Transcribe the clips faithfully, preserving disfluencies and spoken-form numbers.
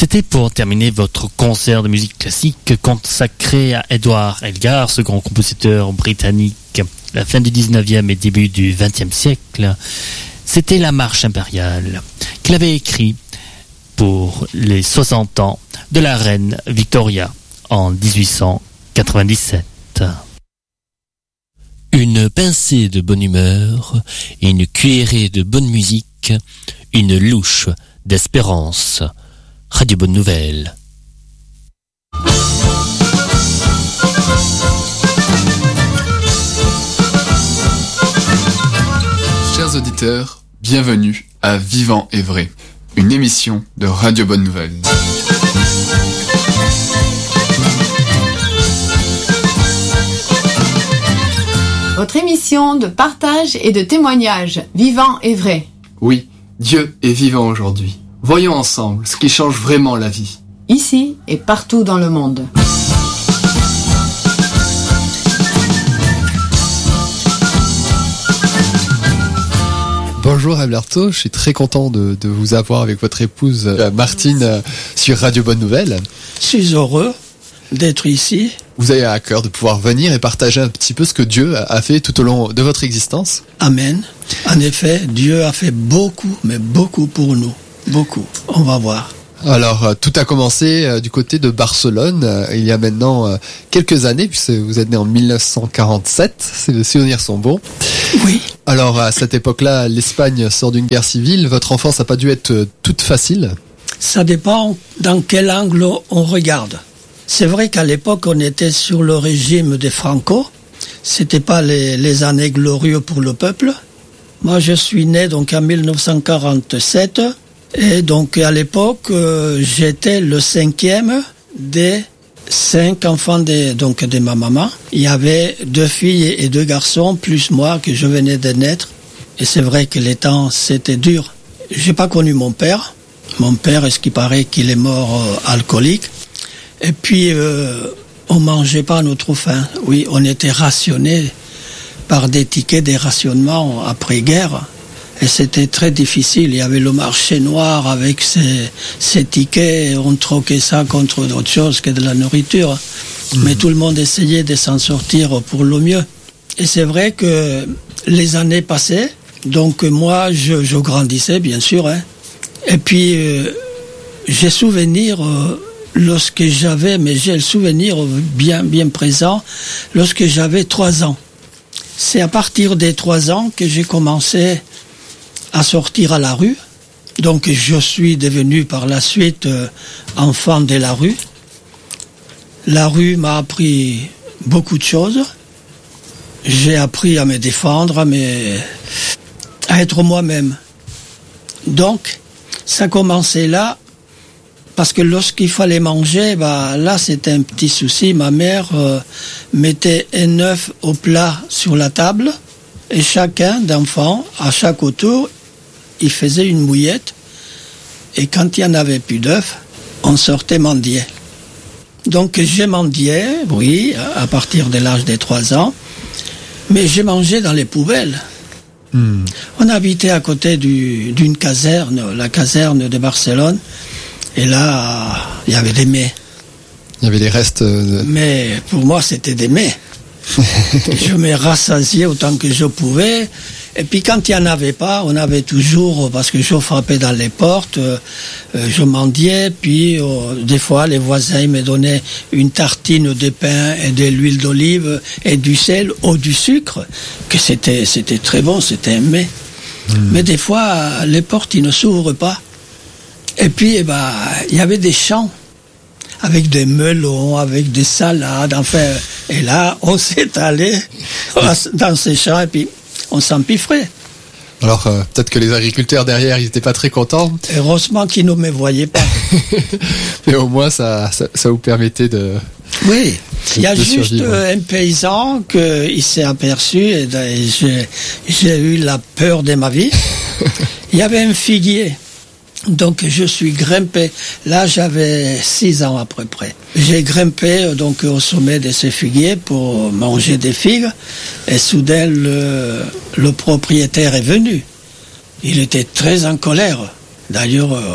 C'était pour terminer votre concert de musique classique consacré à Edward Elgar, ce grand compositeur britannique, la fin du dix-neuvième et début du vingtième siècle. C'était la marche impériale qu'il avait écrit pour les soixante ans de la reine Victoria en dix-huit cent quatre-vingt-dix-sept. Une pincée de bonne humeur et une cuillerée de bonne musique, une louche d'espérance. Radio Bonne Nouvelle. Chers auditeurs, bienvenue à Vivant et Vrai, une émission de Radio Bonne Nouvelle. Votre émission de partage et de témoignage, Vivant et Vrai. Oui, Dieu est vivant aujourd'hui. Voyons ensemble ce qui change vraiment la vie. Ici et partout dans le monde. Bonjour Alberto, je suis très content de, de vous avoir avec votre épouse euh, Martine euh, sur Radio Bonne Nouvelle. Je suis heureux d'être ici. Vous avez à cœur de pouvoir venir et partager un petit peu ce que Dieu a fait tout au long de votre existence. Amen. En effet, Dieu a fait beaucoup, mais beaucoup pour nous. Beaucoup. On va voir. Alors, euh, tout a commencé euh, du côté de Barcelone, euh, il y a maintenant euh, quelques années, puisque vous êtes né en dix-neuf cent quarante-sept, si les souvenirs sont bons. Oui. Alors, à cette époque-là, l'Espagne sort d'une guerre civile, votre enfance n'a pas dû être euh, toute facile. Ça dépend dans quel angle on regarde. C'est vrai qu'à l'époque, on était sur le régime des Franco. C'était pas les, les années glorieuses pour le peuple. Moi, je suis né donc en dix-neuf cent quarante-sept. Et donc à l'époque, euh, j'étais le cinquième des cinq enfants de, donc, de ma maman. Il y avait deux filles et deux garçons, plus moi, que je venais de naître. Et c'est vrai que les temps, c'était dur. J'ai pas connu mon père. Mon père, est-ce qu'il paraît qu'il est mort euh, alcoolique. Et puis, euh, on mangeait pas à notre faim. Oui, on était rationnés par des tickets des rationnements après-guerre. Et c'était très difficile. Il y avait le marché noir avec ses, ses tickets. On troquait ça contre d'autres choses que de la nourriture. Mmh. Mais tout le monde essayait de s'en sortir pour le mieux. Et c'est vrai que les années passaient. Donc moi, je, je grandissais, bien sûr. Hein. Et puis, euh, j'ai souvenir, euh, lorsque j'avais, mais j'ai le souvenir bien, bien présent, lorsque j'avais trois ans. C'est à partir des trois ans que j'ai commencé à sortir à la rue. Donc je suis devenu par la suite euh, enfant de la rue. La rue m'a appris beaucoup de choses. J'ai appris à me défendre, à, me... à être moi-même. Donc ça commençait là, parce que lorsqu'il fallait manger, bah, là c'était un petit souci. Ma mère euh, mettait un œuf au plat sur la table, et chacun d'enfants, à chaque autour, il faisait une mouillette, et quand il n'y en avait plus d'œufs, on sortait mendier. Donc j'ai mendié, oui, à partir de l'âge des trois ans, mais j'ai mangé dans les poubelles. Mmh. On habitait à côté du, d'une caserne, la caserne de Barcelone, et là, il y avait des mets. Il y avait des restes de... Mais pour moi, c'était des mets. Je me rassasiais autant que je pouvais. Et puis quand il n'y en avait pas, on avait toujours, parce que je frappais dans les portes, euh, je mendiais, puis euh, des fois les voisins me donnaient une tartine de pain et de l'huile d'olive et du sel ou du sucre, que c'était, c'était très bon, c'était un mets. Mmh. Mais des fois, les portes, ils ne s'ouvrent pas. Et puis, eh ben, il y avait des champs avec des melons, avec des salades, enfin, et là, on s'est allé dans ces champs, et puis on s'empiffrait. Alors, euh, peut-être que les agriculteurs derrière, ils n'étaient pas très contents. Heureusement qu'ils ne me voyaient pas. Mais au moins, ça, ça, ça vous permettait de... Oui, il y a juste survivre. Un paysan qui s'est aperçu, et j'ai, j'ai eu la peur de ma vie. Il y avait un figuier. Donc je suis grimpé, là j'avais six ans à peu près. J'ai grimpé donc au sommet de ces figuiers pour manger des figues, et soudain le, le propriétaire est venu. Il était très en colère. D'ailleurs,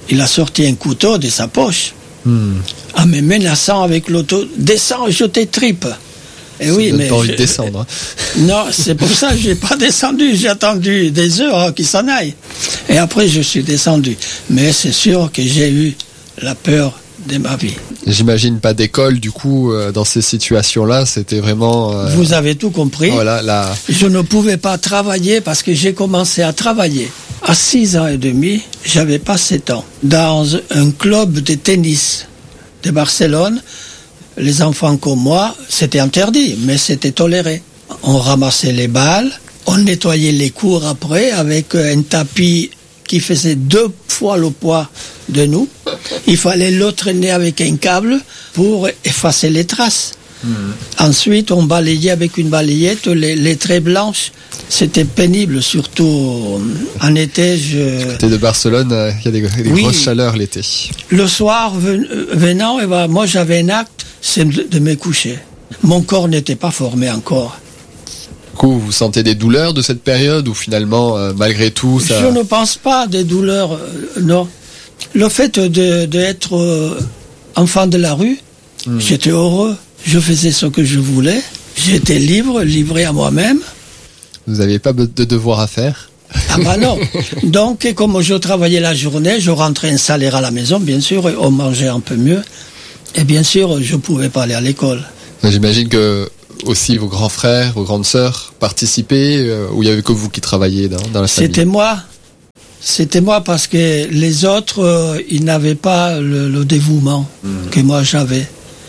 il a sorti un couteau de sa poche, hmm. en me menaçant avec l'auto. Descends, je t'étripe. Et ça oui, mais pas envie je... de descendre. Non, c'est pour ça que j'ai pas descendu. J'ai attendu des heures qu'il s'en aille. Et après, je suis descendu. Mais c'est sûr que j'ai eu la peur de ma vie. J'imagine pas d'école, du coup, euh, dans ces situations-là, c'était vraiment... Euh... Vous avez tout compris. Voilà, la... Je ne pouvais pas travailler parce que j'ai commencé à travailler. À six ans et demi, j'avais pas sept ans. Dans un club de tennis de Barcelone, les enfants comme moi, c'était interdit, mais c'était toléré. On ramassait les balles, on nettoyait les cours après avec un tapis qui faisait deux fois le poids de nous. Il fallait le traîner avec un câble pour effacer les traces. Mmh. Ensuite, on balayait avec une balayette les, les traits blanches. C'était pénible, surtout en été. Je... Du côté de Barcelone, il y a des, des oui. grosses chaleurs l'été. Le soir ven, venant, et ben, moi j'avais un acte, c'est de, de me coucher. Mon corps n'était pas formé encore. Du coup, vous sentez des douleurs de cette période ou finalement, euh, malgré tout, ça... Je ne pense pas des douleurs, euh, non. Le fait de, de être euh, enfant de la rue, mmh. j'étais heureux. Je faisais ce que je voulais. J'étais libre, livré à moi-même. Vous n'aviez pas de devoirs à faire? Ah bah non. Donc, comme je travaillais la journée, je rentrais un salaire à la maison, bien sûr, et on mangeait un peu mieux. Et bien sûr, je ne pouvais pas aller à l'école. J'imagine que aussi vos grands frères, vos grandes sœurs participaient, euh, ou il n'y avait que vous qui travailliez dans, dans la famille? C'était moi. C'était moi parce que les autres, euh, ils n'avaient pas le, le dévouement mmh. que moi j'avais.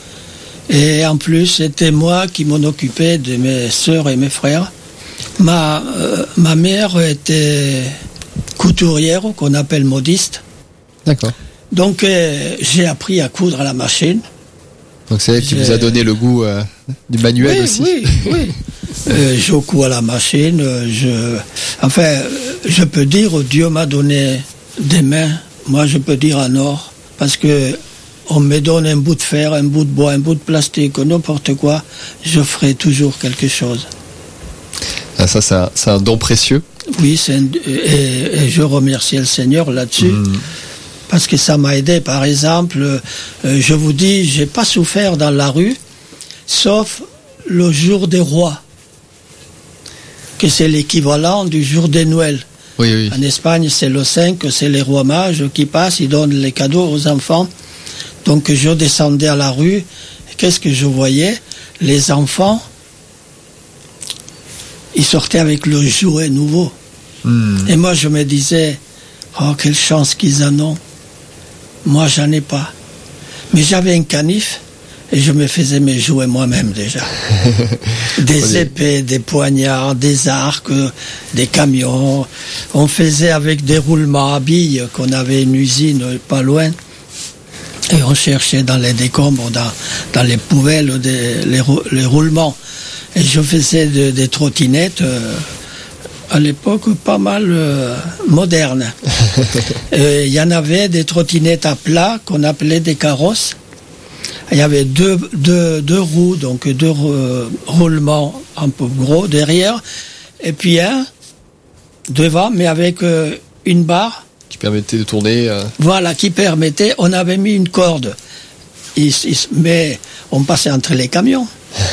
Et en plus, c'était moi qui m'en occupais de mes sœurs et mes frères. Ma, euh, ma mère était couturière, qu'on appelle modiste. D'accord. Donc, euh, j'ai appris à coudre à la machine. Donc, c'est elle qui j'ai... vous a donné le goût euh, du manuel oui, aussi. Oui, oui. euh, je couds à la machine. Je... Enfin, je peux dire, Dieu m'a donné des mains. Moi, je peux dire en or. Parce que on me donne un bout de fer, un bout de bois, un bout de plastique, n'importe quoi, je ferai toujours quelque chose. Ah, ça, c'est un, c'est un don précieux. Oui, c'est un, et, et je remercie le Seigneur là-dessus, mmh. parce que ça m'a aidé. Par exemple, euh, je vous dis, j'ai pas souffert dans la rue, sauf le jour des rois, que c'est l'équivalent du jour de Noël. Oui, oui. En Espagne, c'est le cinq, c'est les rois mages qui passent, ils donnent les cadeaux aux enfants. Donc je descendais à la rue, et qu'est-ce que je voyais? Les enfants, ils sortaient avec le jouet nouveau. Mmh. Et moi je me disais, oh quelle chance qu'ils en ont. Moi j'en ai pas. Mais j'avais un canif, et je me faisais mes jouets moi-même déjà. Des épées, des poignards, des arcs, des camions. On faisait avec des roulements à billes, qu'on avait une usine pas loin. Et on cherchait dans les décombres, dans, dans les poubelles, des, les, les roulements. Et je faisais de, des trottinettes, euh, à l'époque, pas mal euh, modernes. Il y en avait des trottinettes à plat, qu'on appelait des carrosses. Il y avait deux, deux, deux roues, donc deux euh, roulements un peu gros derrière. Et puis un devant, mais avec euh, une barre. Qui permettait de tourner. Euh... Voilà, qui permettait. On avait mis une corde. Il, il, mais on passait entre les camions.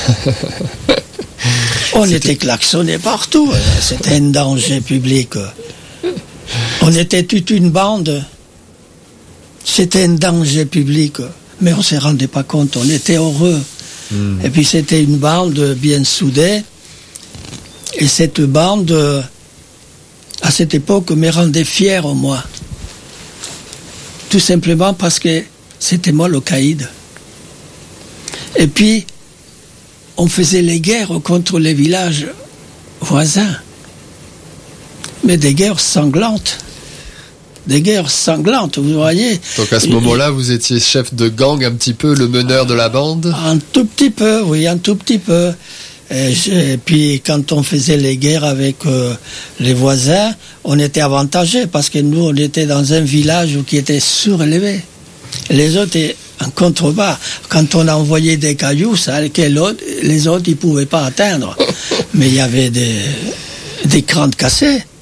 On c'était... était klaxonnés partout. C'était un danger public. On était toute une bande. C'était un danger public. Mais on ne se rendait pas compte. On était heureux. Mmh. Et puis c'était une bande bien soudée. Et cette bande... à cette époque, me rendait fier, moi. Tout simplement parce que c'était moi le caïd. Et puis, on faisait les guerres contre les villages voisins. Mais des guerres sanglantes. Des guerres sanglantes, vous voyez. Donc à ce moment-là, vous étiez chef de gang, un petit peu, le meneur de la bande? Un tout petit peu, oui, un tout petit peu. Et, et puis quand on faisait les guerres avec euh, les voisins, on était avantagés parce que nous on était dans un village qui était surélevé. Les autres étaient en contrebas. Quand on envoyait des cailloux, ça, les autres ils pouvaient pas atteindre. Mais il y avait des, des crânes cassés.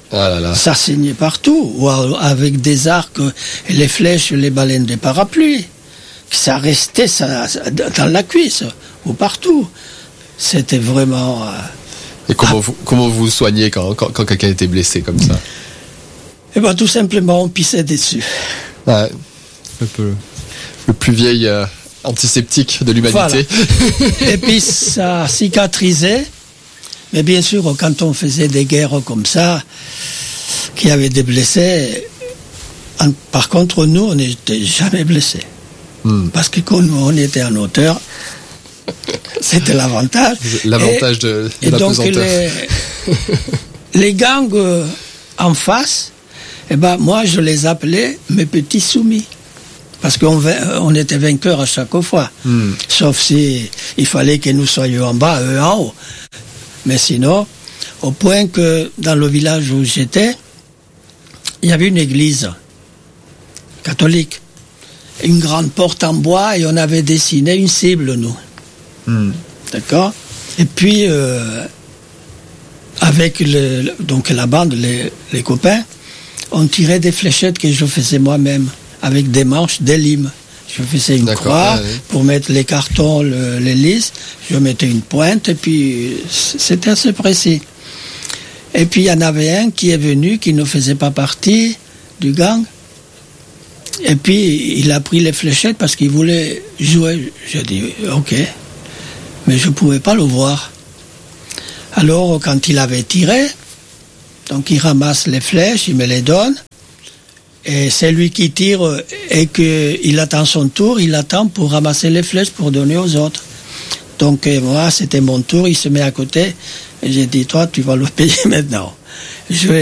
Ah là là. Ça saignait partout, ou avec des arcs et les flèches, les baleines des parapluies. Ça restait ça, ça, dans la cuisse, ou partout. C'était vraiment... Euh... Et comment, ah. vous, comment vous vous soignez quand, quand, quand quelqu'un était blessé comme ça? Eh bien, tout simplement, on pissait dessus. Ouais, un peu le plus vieil euh, antiseptique de l'humanité. Voilà. Et puis, ça cicatrisait. Mais bien sûr, quand on faisait des guerres comme ça, qu'il y avait des blessés, en, par contre, nous, on n'était jamais blessés. Hmm. Parce que comme on était en hauteur, c'était l'avantage. L'avantage et, de, de et la donc pesanteur. Les, les gangs euh, en face, eh ben, moi, je les appelais mes petits soumis. Parce qu'on on était vainqueurs à chaque fois. Hmm. Sauf si il fallait que nous soyons en bas, eux en haut. Mais sinon, au point que dans le village où j'étais, il y avait une église catholique. Une grande porte en bois et on avait dessiné une cible, nous. Mm. D'accord? Et puis, euh, avec le, donc la bande, les, les copains, on tirait des fléchettes que je faisais moi-même, avec des manches, des limes. Je faisais une D'accord, croix ouais, ouais. pour mettre les cartons, le, les lisses. Je mettais une pointe et puis c'était assez précis. Et puis il y en avait un qui est venu, qui ne faisait pas partie du gang. Et puis il a pris les fléchettes parce qu'il voulait jouer. J'ai dit ok, mais je ne pouvais pas le voir. Alors quand il avait tiré, donc il ramasse les flèches, il me les donne. Et c'est lui qui tire et qu'il attend son tour, il attend pour ramasser les flèches pour donner aux autres. Donc moi, c'était mon tour, il se met à côté et j'ai dit, toi, tu vas le payer maintenant. Je